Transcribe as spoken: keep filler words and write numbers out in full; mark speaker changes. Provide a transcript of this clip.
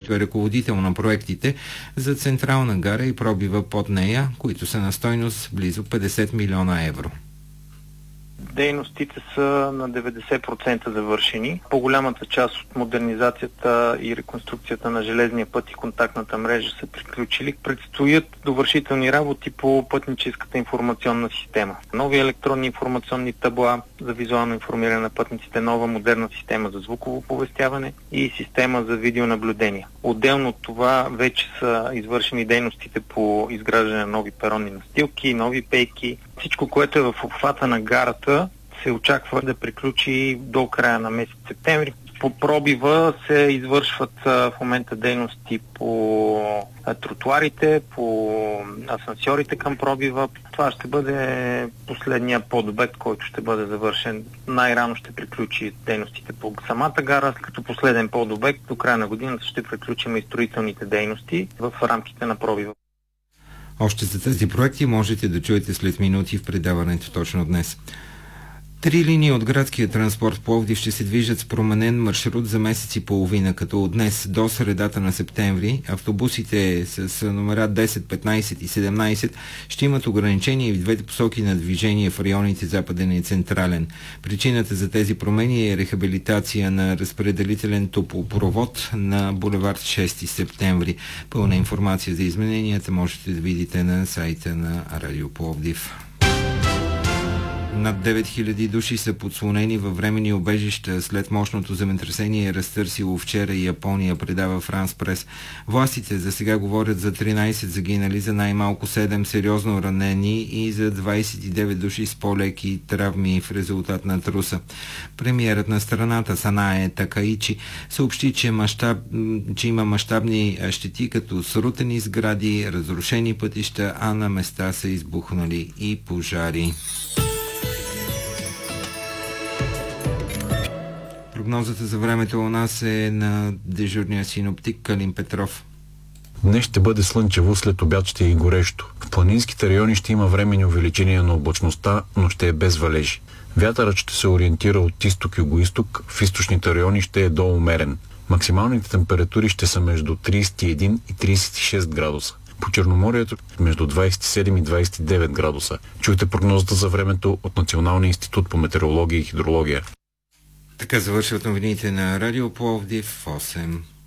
Speaker 1: който е ръководител на проектите за Централна гара и пробива под нея, които са на стойност близо петдесет милиона евро.
Speaker 2: Дейностите са на деветдесет процента завършени. По-голямата част от модернизацията и реконструкцията на железния път и контактната мрежа са приключили. Предстоят довършителни работи по пътническата информационна система. Нови електронни информационни табла за визуално информиране на пътниците, нова модерна система за звуково оповестяване и система за видеонаблюдение. Отделно от това вече са извършени дейностите по изграждане на нови перонни настилки, нови пейки. Всичко, което е в обхвата на гарата, се очаква да приключи до края на месец септември. По пробива се извършват в момента дейности по тротуарите, по асансьорите към пробива. Това ще бъде последния подобект, който ще бъде завършен. Най-рано ще приключи дейностите по самата гара, като последен подобект до края на годината ще приключим и строителните дейности в рамките на пробива.
Speaker 1: Още за тези проекти можете да чуете след минути в предаването точно днес. Три линии от градския транспорт в Пловдив ще се движат с променен маршрут за месец и половина, като от днес до средата на септември автобусите с номера десет, петнайсет и седемнайсет ще имат ограничения и в двете посоки на движение в районите Западен и Централен. Причината за тези промени е рехабилитация на разпределителен топлопровод на булевард шести септември. Пълна информация за измененията можете да видите на сайта на Радио Пловдив. Над девет хиляди души са подслонени във временни убежища след мощното земетресение, разтърсило вчера и Япония, предава Франс Прес. Властите за сега говорят за тринайсет загинали, за най-малко седем сериозно ранени и за двайсет и девет души с по-леки травми в резултат на труса. Премиерът на страната Санае Такаичи съобщи, че, мащаб, че има мащабни щети, като срутени сгради, разрушени пътища, а на места са избухнали и пожари. Прогнозата за времето у нас е на дежурния синоптик Калин Петров.
Speaker 3: Днес ще бъде слънчево, след обяд ще е и горещо. В планинските райони ще има временни увеличения на облачността, но ще е без валежи. Вятърът ще се ориентира от изток-югоизток, в източните райони ще е доумерен. Максималните температури ще са между трийсет и един и трийсет и шест градуса. По Черноморието между двайсет и седем и двайсет и девет градуса. Чуйте прогнозата за времето от Националния институт по метеорология и хидрология.
Speaker 1: Така завършват новините на Радио Пловдив в осем.